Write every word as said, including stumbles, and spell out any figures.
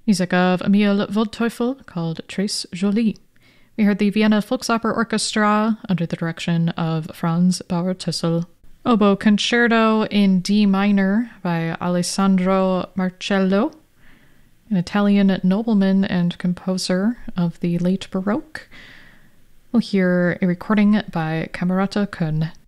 Music of Emil Waldteufel called Tres Jolie. We heard the Vienna Volksopera Orchestra under the direction of Franz Bauer-Tüssel. Oboe Concerto in D minor by Alessandro Marcello, an Italian nobleman and composer of the late Baroque. We'll hear a recording by Camerata Köln.